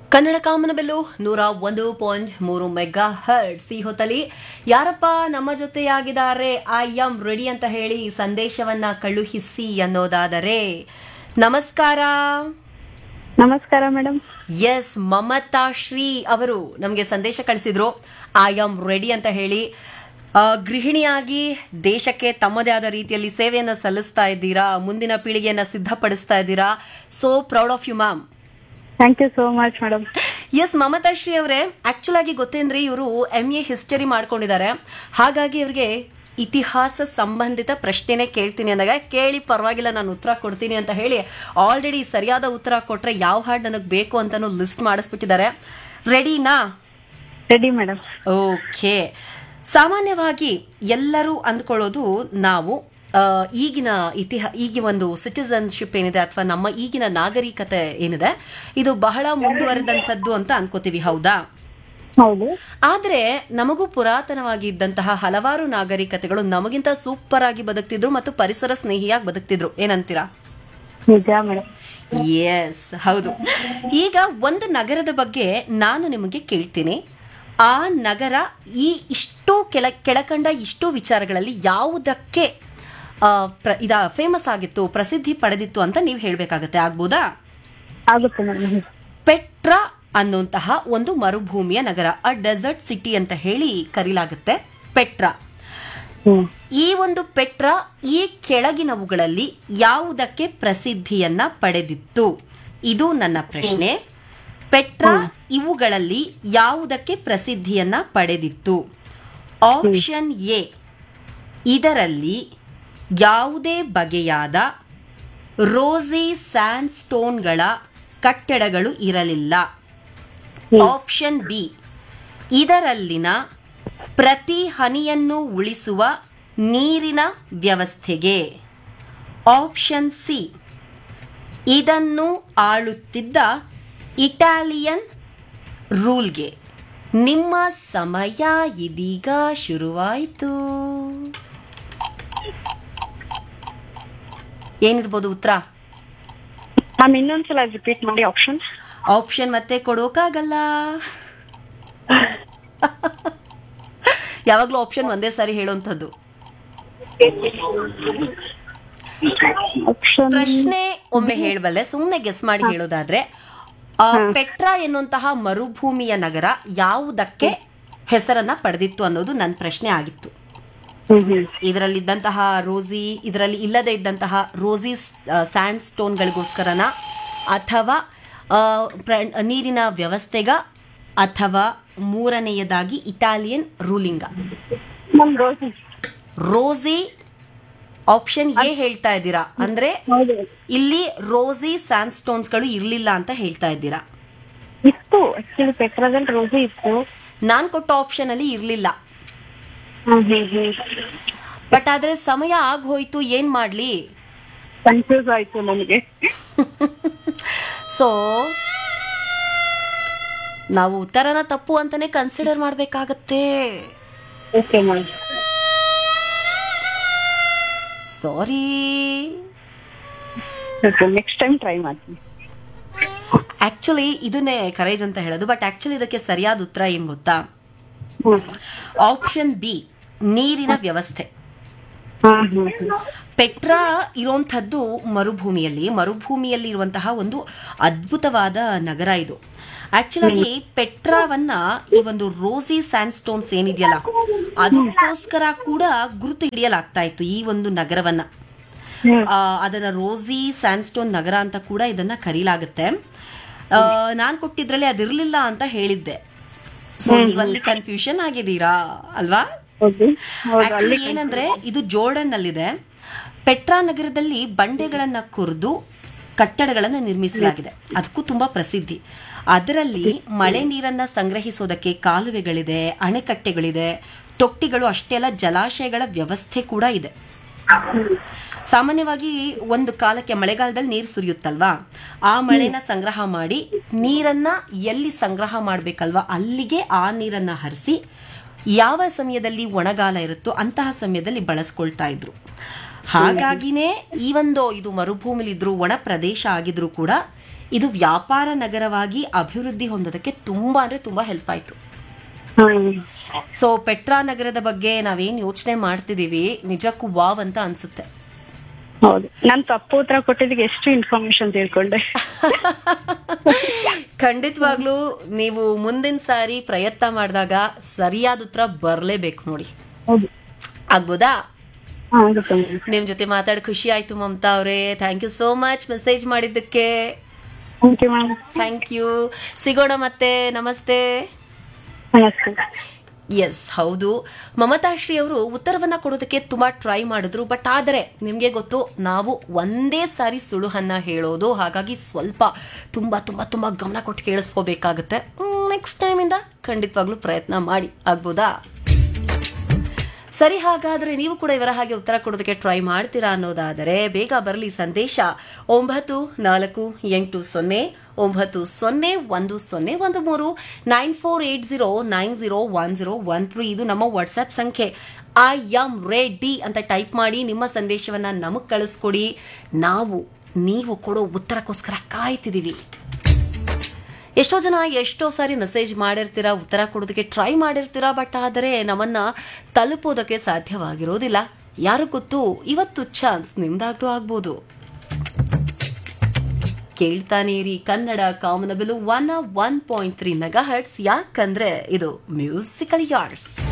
ಕನ್ನಡ ಕಾಮನಬಿಲ್ಲು 101.3 mega hertz. ಈ ಹೊತ್ತಲ್ಲಿ ಯಾರಪ್ಪ ನಮ್ಮ ಜೊತೆಯಾಗಿದ್ದಾರೆ ಐ ಆಮ್ ರೆಡಿ ಅಂತ ಹೇಳಿ ಸಂದೇಶವನ್ನ ಕಳುಹಿಸಿ ಅನ್ನೋದಾದರೆ ನಮಸ್ಕಾರ. ನಮಸ್ಕಾರ ಮೇಡಮ್. ಎಸ್, ಮಮತಾ ಶ್ರೀ ಅವರು ನಮಗೆ ಸಂದೇಶ ಕಳಿಸಿದ್ರು ಐ ಆಮ್ ರೆಡಿ ಅಂತ ಹೇಳಿ. ಗೃಹಿಣಿಯಾಗಿ ದೇಶಕ್ಕೆ ತಮ್ಮದೇ ಆದ ರೀತಿಯಲ್ಲಿ ಸೇವೆಯನ್ನು ಸಲ್ಲಿಸ್ತಾ ಇದ್ದೀರಾ, ಮುಂದಿನ ಪೀಳಿಗೆಯನ್ನ ಸಿದ್ಧಪಡಿಸ್ತಾ ಇದ್ದೀರಾ. So proud of you ma'am. Thank you so much madam. S, Mamata Shri ಅವರೇ, ಆಕ್ಚುಲ್ ಆಗಿ ಗೊತ್ತೇಂದ್ರೆ ಇವರು MA ಹಿಸ್ಟರಿ ಮಾಡ್ಕೊಂಡಿದ್ದಾರೆ. ಹಾಗಾಗಿ ಇವ್ರಿಗೆ ಇತಿಹಾಸ ಸಂಬಂಧಿತ ಪ್ರಶ್ನೆನೇ ಕೇಳ್ತೀನಿ ಅಂದಾಗ ಕೇಳಿ ಪರವಾಗಿಲ್ಲ ನಾನು ಉತ್ತರ ಕೊಡ್ತೀನಿ ಅಂತ ಹೇಳಿ ಆಲ್ರೆಡಿ ಸರಿಯಾದ ಉತ್ತರ ಕೊಟ್ರೆ ಯಾವ ಹಾಡು ನನಗೆ ಬೇಕು ಅಂತಾನು ಲಿಸ್ಟ್ ಮಾಡಿಸ್ಬಿಟ್ಟಿದ್ದಾರೆ. ರೆಡಿನಾ? Ready madam. ಓಕೆ. ಸಾಮಾನ್ಯವಾಗಿ ಎಲ್ಲರೂ ಅಂದ್ಕೊಳ್ಳೋದು ನಾವು ಈಗಿನ ಈಗ ಒಂದು ಸಿಟಿಸನ್ಶಿಪ್ ಏನಿದೆ ಅಥವಾ ನಮ್ಮ ಈಗಿನ ನಾಗರಿಕತೆ ಏನಿದೆ ಇದು ಬಹಳ ಮುಂದುವರೆದಂಥದ್ದು ಅಂತ ಅನ್ಕೋತೀವಿ, ಹೌದಾ? ಹೌದು. ಆದ್ರೆ ನಮಗೂ ಪುರಾತನವಾಗಿ ಇದ್ದಂತಹ ಹಲವಾರು ನಾಗರಿಕತೆಗಳು ನಮಗಿಂತ ಸೂಪರ್ ಆಗಿ ಬದುಕ್ತಿದ್ರು ಮತ್ತು ಪರಿಸರ ಸ್ನೇಹಿಯಾಗಿ ಬದುಕ್ತಿದ್ರು. ಏನಂತೀರಾ? ನಿಜ ಮೇಡಮ್. ಎಸ್, ಹೌದು. ಈಗ ಒಂದು ನಗರದ ಬಗ್ಗೆ ನಾನು ನಿಮಗೆ ಕೇಳ್ತೀನಿ. ಆ ನಗರ ಇಷ್ಟು ಕೆಳಕಂಡ ಇಷ್ಟು ವಿಚಾರಗಳಲ್ಲಿ ಯಾವುದಕ್ಕೆ ಫೇಮಸ್ ಆಗಿತ್ತು, ಪ್ರಸಿದ್ಧಿ ಪಡೆದಿತ್ತು ಅಂತ ನೀವು ಹೇಳ್ಬೇಕಾಗತ್ತೆ. ಆಗ್ಬೋದಾ? ಆಗುತ್ತೆ ಮೇಡಮ್. ಪೆಟ್ರಾ ಅನ್ನುವಂತಹ ಒಂದು ಮರುಭೂಮಿಯ ನಗರ, ಅ ಡೆಸರ್ಟ್ ಸಿಟಿ ಅಂತ ಹೇಳಿ ಕರೀಲಾಗುತ್ತೆ ಪೆಟ್ರಾ. ಈ ಒಂದು ಪೆಟ್ರಾ ಈ ಕೆಳಗಿನವುಗಳಲ್ಲಿ ಯಾವುದಕ್ಕೆ ಪ್ರಸಿದ್ಧಿಯನ್ನ ಪಡೆದಿತ್ತು? ಇದು ನನ್ನ ಪ್ರಶ್ನೆ. ಪೆಟ್ರಾ ಇವುಗಳಲ್ಲಿ ಯಾವುದಕ್ಕೆ ಪ್ರಸಿದ್ಧಿಯನ್ನ ಪಡೆದಿತ್ತು? ಆಪ್ಷನ್ ಎ, ಇದರಲ್ಲಿ ಯಾವುದೇ ಬಗೆಯಾದ ರೋಸಿ ಸ್ಯಾಂಡ್ ಸ್ಟೋನ್ಗಳ ಕಟ್ಟಡಗಳು ಇರಲಿಲ್ಲ. ಆಪ್ಷನ್ ಬಿ, ಇದರಲ್ಲಿನ ಪ್ರತಿ ಹನಿಯನ್ನು ಉಳಿಸುವ ನೀರಿನ ವ್ಯವಸ್ಥೆಗೆ. ಆಪ್ಷನ್ ಸಿ, ಇದನ್ನು ಆಳುತ್ತಿದ್ದ ಇಟಾಲಿಯನ್ ರೂಲ್ಗೆ. ನಿಮ್ಮ ಸಮಯ ಇದೀಗ ಶುರುವಾಯಿತು. ಏನಿರ್ಬೋದು ಉತ್ತರ? ಮ್ಯಾಮ್ ಇನ್ನೊಂದ್ಸಲ ರಿಪೀಟ್ ಮಾಡಿ ಆಪ್ಷನ್. ಆಪ್ಷನ್ ಮತ್ತೆ ಕೊಡೋಕಾಗಲ್ಲ, ಯಾವಾಗ್ಲೂ ಆಪ್ಷನ್ ಒಂದೇ ಸಾರಿ ಹೇಳುವಂಥದ್ದು. ಪ್ರಶ್ನೆ ಒಮ್ಮೆ ಹೇಳಬಲ್ಲೆ, ಸುಮ್ಮನೆ ಗೆಸ್ ಮಾಡಿ ಹೇಳೋದಾದ್ರೆ ಪೆಟ್ರಾ ಎನ್ನುವಂತಹ ಮರುಭೂಮಿಯ ನಗರ ಯಾವುದಕ್ಕೆ ಹೆಸರನ್ನ ಪಡೆದಿತ್ತು ಅನ್ನೋದು ನನ್ನ ಪ್ರಶ್ನೆ ಆಗಿತ್ತು. ಇದರಲ್ಲಿದ್ದಂತಹ ಇದರಲ್ಲಿ ಇಲ್ಲದೆ ಇದ್ದಂತಹ ರೋಸಿ ಸ್ಯಾಂಡ್ ಸ್ಟೋನ್ಗಳಿಗೋಸ್ಕರನ, ಅಥವಾ ನೀರಿನ ವ್ಯವಸ್ಥೆಗ, ಅಥವಾ ಮೂರನೆಯದಾಗಿ ಇಟಾಲಿಯನ್ ರೂಲಿಂಗ? ರೋಸಿ ಆಪ್ಷನ್ ಎ ಹೇಳ್ತಾ ಇದ್ದೀರಾ, ಅಂದ್ರೆ ಇಲ್ಲಿ ರೋಸಿ ಸ್ಯಾಂಡ್ ಸ್ಟೋನ್ಸ್ಗಳು ಇರ್ಲಿಲ್ಲ ಅಂತ ಹೇಳ್ತಾ ಇದ್ದೀರಾ? ಇತ್ತು, ಆಕ್ಚುಲಿ ಪೆಟ್ರಾದಲ್ಲಿ ರೋಸಿ ಇತ್ತು. ನಾನ್ ಕೊಟ್ಟ ಆಪ್ಷನ್ ಅಲ್ಲಿ ಇರ್ಲಿಲ್ಲ. ಬಟ್ ಆದ್ರೆ ಸಮಯ ಆಗೋಯ್ತು, ಏನ್ ಮಾಡ್ಲಿ? ಕನ್ಫ್ಯೂಸ್ ಆಯ್ತು ನನಗೆ. ಸೊ ನಾವು ಉತ್ತರನ ತಪ್ಪು ಅಂತಾನೆ ಕನ್ಸಿಡರ್ ಮಾಡ್ಬೇಕಾಗತ್ತೆ. ಸಾರಿ, ನೆಕ್ಸ್ಟ್ ಟೈಮ್ ಟ್ರೈ ಮಾಡ್ತೀನಿ. ಆಕ್ಚುಲಿ ಇದನ್ನೇ ಕರೇಜ್ ಅಂತ ಹೇಳೋದು. ಬಟ್ ಆಕ್ಚುಲಿ ಇದಕ್ಕೆ ಸರಿಯಾದ ಉತ್ತರ ಏನ್ ಗೊತ್ತಾ? ಆಪ್ಷನ್ ಬಿ, ನೀರಿನ ವ್ಯವಸ್ಥೆ. ಪೆಟ್ರಾ ಇರುವಂತಹದ್ದು ಮರುಭೂಮಿಯಲ್ಲಿ ಇರುವಂತಹ ಒಂದು ಅದ್ಭುತವಾದ ನಗರ ಇದು. ಆಕ್ಚುಲಾಗಿ ಪೆಟ್ರಾವನ್ನ ಈ ಒಂದು ರೋಸಿ ಸ್ಯಾಂಡ್ ಸ್ಟೋನ್ಸ್ ಏನಿದೆಯಲ್ಲ ಅದಕ್ಕೋಸ್ಕರ ಕೂಡ ಗುರುತು ಹಿಡಿಯಲಾಗ್ತಾ ಇತ್ತು ಈ ಒಂದು ನಗರವನ್ನ. ಅದನ್ನ ರೋಸಿ ಸ್ಯಾಂಡ್ ಸ್ಟೋನ್ ನಗರ ಅಂತ ಕೂಡ ಇದನ್ನ ಕರೀಲಾಗುತ್ತೆ. ನಾನ್ ಕೊಟ್ಟಿದ್ರಲ್ಲಿ ಅದಿರ್ಲಿಲ್ಲ ಅಂತ ಹೇಳಿದ್ದೆ. ಸೊ ನೀವಲ್ಲಿ ಕನ್ಫ್ಯೂಷನ್ ಆಗಿದ್ದೀರಾ ಅಲ್ವಾ? ಆಕ್ಚುಲಿ ಏನಂದ್ರೆ ಇದು ಜೋರ್ಡನ್ ನಲ್ಲಿದೆ. ಪೆಟ್ರಾ ನಗರದಲ್ಲಿ ಬಂಡೆಗಳನ್ನ ಕೊರೆದು ಕಟ್ಟಡಗಳನ್ನ ನಿರ್ಮಿಸಲಾಗಿದೆ, ಅದಕ್ಕೂ ತುಂಬಾ ಪ್ರಸಿದ್ಧಿ. ಅದರಲ್ಲಿ ಮಳೆ ನೀರನ್ನ ಸಂಗ್ರಹಿಸೋದಕ್ಕೆ ಕಾಲುವೆಗಳಿದೆ, ಅಣೆಕಟ್ಟೆಗಳಿದೆ, ತೊಟ್ಟಿಗಳು, ಅಷ್ಟೇ ಅಲ್ಲ ಜಲಾಶಯಗಳ ವ್ಯವಸ್ಥೆ ಕೂಡ ಇದೆ. ಸಾಮಾನ್ಯವಾಗಿ ಒಂದು ಕಾಲಕ್ಕೆ ಮಳೆಗಾಲದಲ್ಲಿ ನೀರು ಸುರಿಯುತ್ತಲ್ವಾ, ಆ ಮಳೆನ ಸಂಗ್ರಹ ಮಾಡಿ ನೀರನ್ನ ಎಲ್ಲಿ ಸಂಗ್ರಹ ಮಾಡ್ಬೇಕಲ್ವಾ ಅಲ್ಲಿಗೆ ಆ ನೀರನ್ನ ಹರಿಸಿ ಯಾವ ಸಮಯದಲ್ಲಿ ಒಣಗಾಲ ಇರುತ್ತೋ ಅಂತಹ ಸಮಯದಲ್ಲಿ ಬಳಸ್ಕೊಳ್ತಾ ಇದ್ರು. ಹಾಗಾಗಿನೇ ಈ ಒಂದು ಇದು ಮರುಭೂಮಿಲಿದ್ರು, ಒಣ ಪ್ರದೇಶ ಆಗಿದ್ರು ಕೂಡ ಇದು ವ್ಯಾಪಾರ ನಗರವಾಗಿ ಅಭಿವೃದ್ಧಿ ಹೊಂದೋದಕ್ಕೆ ತುಂಬಾ ಅಂದ್ರೆ ತುಂಬಾ ಹೆಲ್ಪ್ ಆಯ್ತು. ಸೊ ಪೆಟ್ರಾ ನಗರದ ಬಗ್ಗೆ ನಾವೇನ್ ಯೋಚನೆ ಮಾಡ್ತಿದೀವಿ ನಿಜಕ್ಕೂ ವಾವ್ ಅಂತ ಅನ್ಸುತ್ತೆ. ಹೌದು, ನಾನು ತಪ್ಪು ಉತ್ತರ ಕೊಟ್ಟಿದ್ದಕ್ಕೆ ಎಷ್ಟು ಇನ್ಫಾರ್ಮೇಶನ್ ತಿಳ್ಕೊಂಡೆ. ಖಂಡಿತವಾಗ್ಲೂ ನೀವು ಮುಂದಿನ ಸಾರಿ ಪ್ರಯತ್ನ ಮಾಡಿದಾಗ ಸರಿಯಾದ ಉತ್ತರ ಬರ್ಲೇಬೇಕು ನೋಡಿ. ಹೌದು, ಆಗ್ಬೋದಾ? ಆಗುತ್ತೆ ಮೇಡಮ್. ನಿಮ್ ಜೊತೆ ಮಾತಾಡಿ ಖುಷಿ ಆಯ್ತು ಮಮತಾ ಅವರೇ. Thank you so much message ಮಾಡಿದ್ದಕ್ಕೆ. Thank you ma'am. Thank you. ಸಿಗೋಣ ಮತ್ತೆ. ನಮಸ್ತೆ. ನಮಸ್ತೆ. ಎಸ್, ಹೌದು, ಮಮತಾಶ್ರೀ ಅವರು ಉತ್ತರವನ್ನ ಕೊಡೋದಕ್ಕೆ ತುಂಬಾ ಟ್ರೈ ಮಾಡಿದ್ರು. ಬಟ್ ಆದರೆ ನಿಮ್ಗೆ ಗೊತ್ತು, ನಾವು ಒಂದೇ ಸಾರಿ ಸುಳುಹನ್ನ ಹೇಳೋದು, ಹಾಗಾಗಿ ಸ್ವಲ್ಪ ತುಂಬಾ ತುಂಬಾ ತುಂಬಾ ಗಮನ ಕೊಟ್ಟು ಕೇಳಿಸ್ಕೋಬೇಕಾಗತ್ತೆ. ನೆಕ್ಸ್ಟ್ ಟೈಮ್ ಇಂದ ಖಂಡಿತವಾಗ್ಲೂ ಪ್ರಯತ್ನ ಮಾಡಿ. ಆಗ್ಬೋದಾ? ಸರಿ, ಹಾಗಾದ್ರೆ ನೀವು ಕೂಡ ಇವರ ಹಾಗೆ ಉತ್ತರ ಕೊಡೋದಕ್ಕೆ ಟ್ರೈ ಮಾಡ್ತೀರಾ ಅನ್ನೋದಾದರೆ ಬೇಗ ಬರಲಿ ಸಂದೇಶ 9480901013 9480901013. ಇದು ನಮ್ಮ ವಾಟ್ಸ್ಆಪ್ ಸಂಖ್ಯೆ. ಐ ಆಮ್ ರೆಡಿ ಅಂತ ಟೈಪ್ ಮಾಡಿ ನಿಮ್ಮ ಸಂದೇಶವನ್ನ ನಮಗ್ ಕಳಿಸ್ಕೊಡಿ. ನೀವು ಕೊಡೋ ಉತ್ತರಕ್ಕೋಸ್ಕರ ಕಾಯ್ತಿದೀವಿ. ಎಷ್ಟೋ ಜನ ಎಷ್ಟೋ ಸಾರಿ ಮೆಸೇಜ್ ಮಾಡಿರ್ತೀರಾ, ಉತ್ತರ ಕೊಡೋದಕ್ಕೆ ಟ್ರೈ ಮಾಡಿರ್ತೀರಾ, ಬಟ್ ಆದರೆ ನಮ್ಮನ್ನ ತಲುಪೋದಕ್ಕೆ ಸಾಧ್ಯವಾಗಿರೋದಿಲ್ಲ. ಯಾರು ಗೊತ್ತು, ಇವತ್ತು ಚಾನ್ಸ್ ನಿಮ್ದಾಗ್ಲೂ ಆಗ್ಬೋದು. ಕೇಳ್ತಾನೆ ಇರಿ ಕನ್ನಡ ಕಾಮನಬಿಲ್ಲು 101.3 ಮೆಗಾಹರ್ಟ್ಸ್. ಯಾಕಂದ್ರೆ ಇದು ಮ್ಯೂಸಿಕಲ್ ಯಾರ್ಡ್ಸ್.